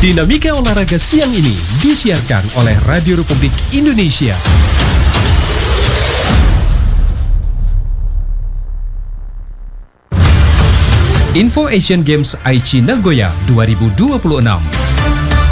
Dinamika olahraga siang ini disiarkan oleh Radio Republik Indonesia. Info Asian Games Aichi Nagoya 2026.